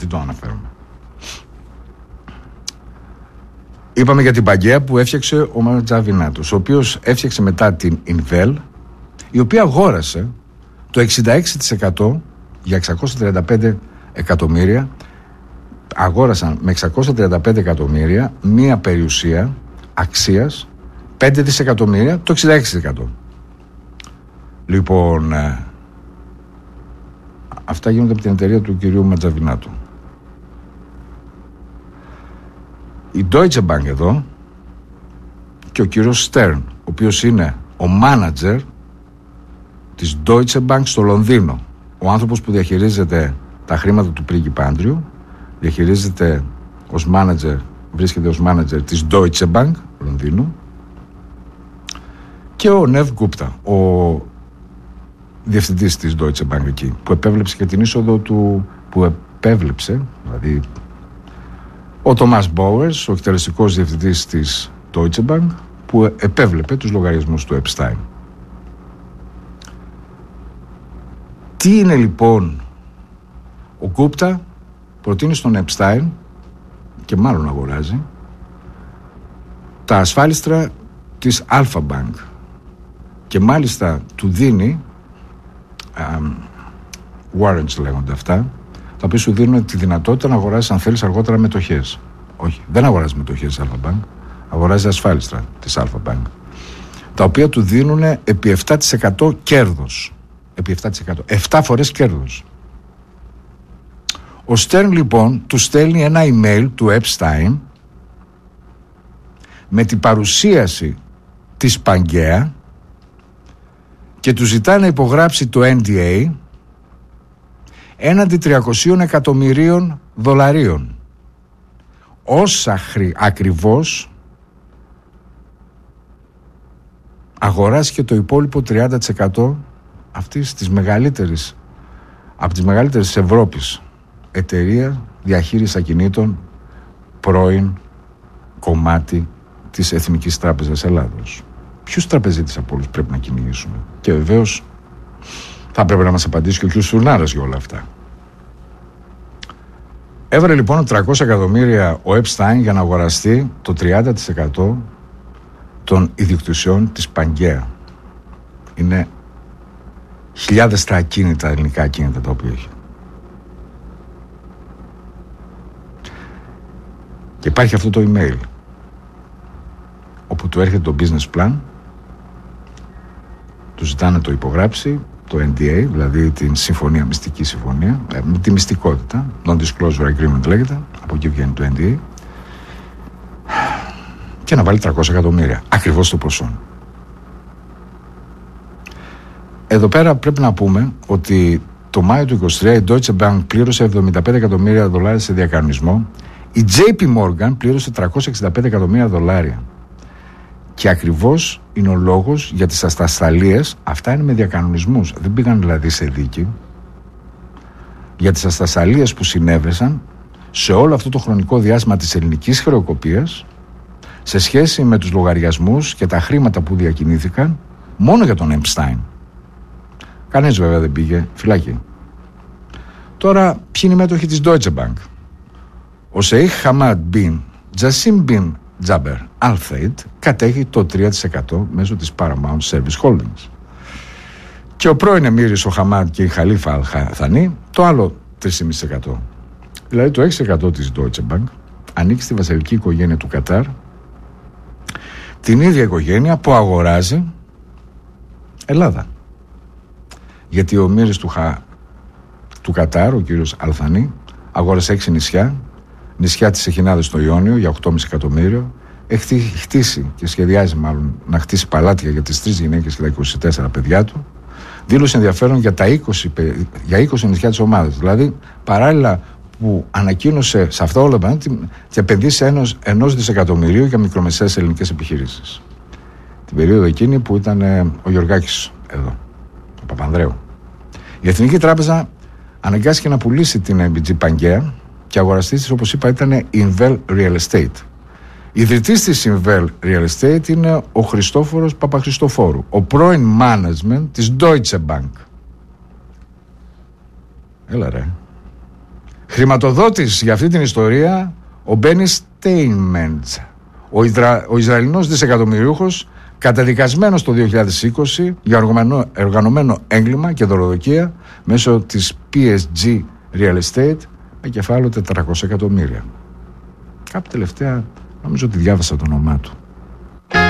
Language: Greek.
Δεν το αναφέρουμε. Είπαμε για την Παγκαία που έφτιαξε ο Ματζαβινάτος, ο οποίος έφτιαξε μετά την Invel, η οποία αγόρασε το 66% για 635 εκατομμύρια. Αγόρασαν με 635 εκατομμύρια μία περιουσία αξίας 5 δισεκατομμύρια, το 66%. Λοιπόν, αυτά γίνονται από την εταιρεία του κυρίου Ματζαβινάτου. Η Deutsche Bank εδώ και ο κύριος Στέρν, ο οποίος είναι ο μάνατζερ της Deutsche Bank στο Λονδίνο, ο άνθρωπος που διαχειρίζεται τα χρήματα του πρίγκιπα Άντριου, διαχειρίζεται ως μάνατζερ, βρίσκεται ως μάνατζερ της Deutsche Bank Λονδίνου, και ο Νεβ Γκούπτα, ο διευθυντής της Deutsche Bank εκεί, που επέβλεψε και την είσοδο του, δηλαδή ο Τομάς Μπόουερς, ο εκτελεστικός διευθυντής της Deutsche Bank, που επέβλεπε τους λογαριασμούς του Epstein. Τι είναι λοιπόν? Ο Γκούπτα προτείνει στον Epstein, και μάλλον αγοράζει, τα ασφάλιστρα της Alpha Bank, και μάλιστα του δίνει warrants λέγονται αυτά, τα οποία σου δίνουν τη δυνατότητα να αγοράσεις αν θέλεις αργότερα μετοχές. Όχι, δεν αγοράζει μετοχές της Alpha Bank, αγοράζει ασφάλιστρα της Alpha Bank, τα οποία του δίνουν επί 7% κέρδος. Επί 7%. 7 φορές κέρδος. Ο Στέρν λοιπόν του στέλνει ένα email του Epstein με την παρουσίαση της Παγκαία και του ζητά να υπογράψει το NDA έναντι 300 εκατομμυρίων δολαρίων, όσα ακριβώς αγοράσει το υπόλοιπο 30% αυτής της μεγαλύτερης, από τις μεγαλύτερες της Ευρώπης, εταιρεία διαχείρισης ακινήτων, πρώην κομμάτι της Εθνικής Τράπεζας Ελλάδος. Ποιους τραπεζίτες από όλους πρέπει να κυνηγήσουμε? Και βεβαίως θα πρέπει να μας απαντήσει και ο κ. Στουρνάρας για όλα αυτά. Έβρε λοιπόν 300 εκατομμύρια ο Epstein για να αγοραστεί το 30% των ιδιοκτησιών της Παγκαία. Είναι χιλιάδες τα ακίνητα, ελληνικά ακίνητα τα οποία έχει. Και υπάρχει αυτό το email όπου του έρχεται το business plan, του ζητάνε το υπογράψει, το NDA, δηλαδή την συμφωνία, μυστική συμφωνία, με τη μυστικότητα, non-disclosure agreement λέγεται, από εκεί βγαίνει το NDA, και να βάλει 300 εκατομμύρια, ακριβώς το ποσό. Εδώ πέρα πρέπει να πούμε ότι το Μάιο του 2023 η Deutsche Bank πλήρωσε 75 εκατομμύρια δολάρια σε διακανονισμό, η JP Morgan πλήρωσε 365 εκατομμύρια δολάρια. Και ακριβώς είναι ο λόγος για τις αστασταλίες. Αυτά είναι με διακανονισμούς, δεν πήγαν δηλαδή σε δίκη. Για τις αστασταλίες που συνέβησαν σε όλο αυτό το χρονικό διάστημα της ελληνικής χρεοκοπίας, σε σχέση με τους λογαριασμούς και τα χρήματα που διακινήθηκαν μόνο για τον Epstein. Κανείς βέβαια δεν πήγε φυλακή. Τώρα, ποιοι είναι οι μέτοχοι της Deutsche Bank? Ο Σεϊχ Χαμάντ Μπιν Τζασίμ Μπιν Τζάμπερ Al-Fayed κατέχει το 3% μέσω της Paramount Service Holdings. Και ο πρώην εμμύρης ο Χαμάντ και η Χαλίφα Αλ-Θανή το άλλο 3,5%. Δηλαδή το 6% της Deutsche Bank ανήκει στη βασιλική οικογένεια του Κατάρ, την ίδια οικογένεια που αγοράζει Ελλάδα. Γιατί ο εμμύρης του Κατάρ, ο κύριος Αλ-Θανή, αγόρασε 6 νησιά της Εχινάδες στο Ιόνιο για 8,5 εκατομμύριο. Έχει χτίσει και σχεδιάζει μάλλον να χτίσει παλάτια για τις 3 γυναίκες και τα 24 παιδιά του. Δήλωσε ενδιαφέρον για τα 20 νησιά της ομάδας. Δηλαδή, παράλληλα που ανακοίνωσε σε αυτά όλα και επενδύσει 1 δισεκατομμυρίου για μικρομεσαίες ελληνικές επιχειρήσεις. Την περίοδο εκείνη που ήταν ο Γιωργάκης εδώ, ο Παπανδρέου. Η Εθνική Τράπεζα αναγκάστηκε να πουλήσει την MBG Παγκαία και αγοραστής της, όπως είπα, ήταν η Invel Real Estate. Ιδρυτής της Invel Real Estate είναι ο Χριστόφορος Παπαχριστοφόρου, ο πρώην management της Deutsche Bank. Έλα ρε. Χρηματοδότης για αυτή την ιστορία ο Μπένι Στέινμεντς, ο Ισραηλινός δισεκατομμυρίουχος, καταδικασμένος το 2020 για οργανωμένο έγκλημα και δωροδοκία μέσω της PSG Real Estate με κεφάλαιο 400 εκατομμύρια. Κάπου τελευταία νομίζω ότι διάβασα το όνομά του.